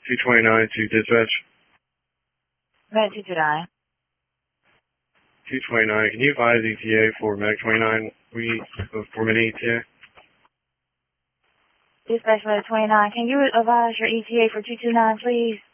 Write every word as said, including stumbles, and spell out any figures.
two twenty-nine to dispatch. Med two twenty-nine. two twenty-nine, can you advise E T A for Medic twenty-nine? We, uh, four minute E T A. Dispatch Med twenty-nine, can you advise your E T A for two two nine, please?